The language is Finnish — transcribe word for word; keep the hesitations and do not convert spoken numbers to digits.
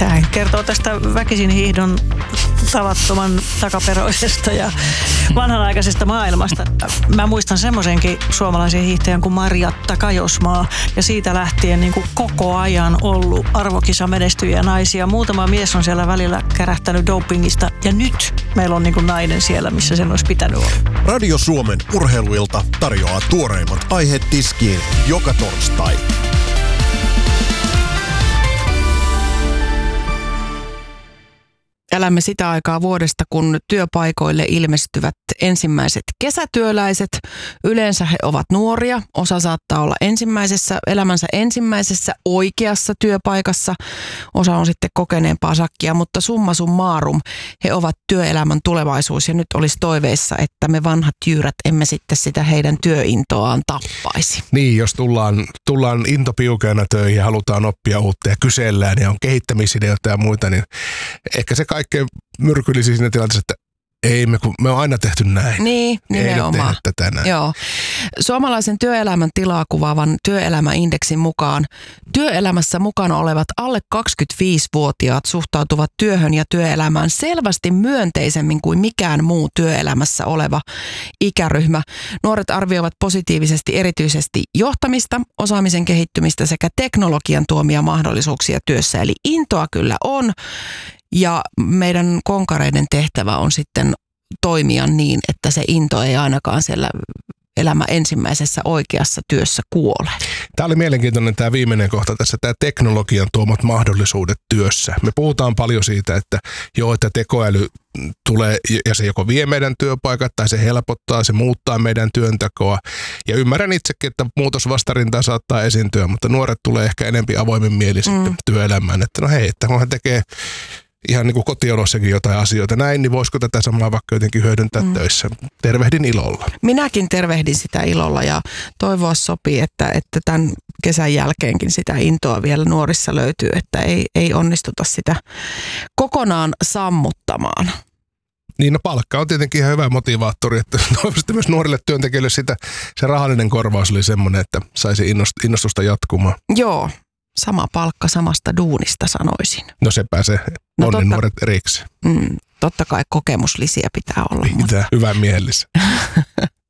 Tämä kertoo tästä väkisin hiihdon tavattoman takaperoisesta ja vanhanaikaisesta maailmasta. Mä muistan semmoisenkin suomalaisen hiihtäjän kuin Marjatta Kajosmaa, ja siitä lähtien niin kuin koko ajan ollut arvokisamenestyjiä naisia. Muutama mies on siellä välillä kärähtänyt dopingista, ja nyt meillä on niin kuin nainen siellä, missä sen olisi pitänyt olla. Radio Suomen urheiluilta tarjoaa tuoreimmat aiheet tiskiin joka torstai. Elämme sitä aikaa vuodesta, kun työpaikoille ilmestyvät ensimmäiset kesätyöläiset. Yleensä he ovat nuoria. Osa saattaa olla ensimmäisessä, elämänsä ensimmäisessä oikeassa työpaikassa. Osa on sitten kokeneempaa sakkia, mutta summa summarum he ovat työelämän tulevaisuus. Ja nyt olisi toiveissa, että me vanhat jyyrät emme sitten sitä heidän työintoaan tappaisi. Niin, jos tullaan, tullaan intopiukeena töihin ja halutaan oppia uutta ja kysellään ja on kehittämisideoita ja muita, niin ehkä se kaikkein myrkyllisiä siinä tilanteessa, että ei me, kun me on aina tehty näin. Niin, nimenomaan. Ei tätä näin. Joo. Suomalaisen työelämän tilaa kuvaavan työelämäindeksin mukaan työelämässä mukana olevat alle kaksikymmentäviisivuotiaat suhtautuvat työhön ja työelämään selvästi myönteisemmin kuin mikään muu työelämässä oleva ikäryhmä. Nuoret arvioivat positiivisesti erityisesti johtamista, osaamisen kehittymistä sekä teknologian tuomia mahdollisuuksia työssä. Eli intoa kyllä on. Ja meidän konkareiden tehtävä on sitten toimia niin, että se into ei ainakaan siellä elämä ensimmäisessä oikeassa työssä kuole. Tämä oli mielenkiintoinen tämä viimeinen kohta tässä, tämä teknologian tuomat mahdollisuudet työssä. Me puhutaan paljon siitä, että joo, että tekoäly tulee ja se joko vie meidän työpaikat tai se helpottaa, se muuttaa meidän työntekoa. Ja ymmärrän itsekin, että muutosvastarintaa saattaa esiintyä, mutta nuoret tulee ehkä enempi avoimin mieli sitten mm. työelämään, että no hei, että kun hän tekee ihan niin kuin kotiolossakin jotain asioita näin, niin voisiko tätä samaa vaikka jotenkin hyödyntää mm. töissä? Tervehdin ilolla. Minäkin tervehdin sitä ilolla ja toivoa sopii, että, että tämän kesän jälkeenkin sitä intoa vielä nuorissa löytyy, että ei, ei onnistuta sitä kokonaan sammuttamaan. Niin, no palkka on tietenkin ihan hyvä motivaattori, että toivottavasti myös nuorille työntekijöille sitä, se rahallinen korvaus oli semmoinen, että saisi innostusta jatkumaan. Joo. Sama palkka samasta duunista, sanoisin. No se pääsee no onnen nuoret erikseen. Mm, totta kai kokemuslisiä pitää olla. Pitää, hyvä mielessä.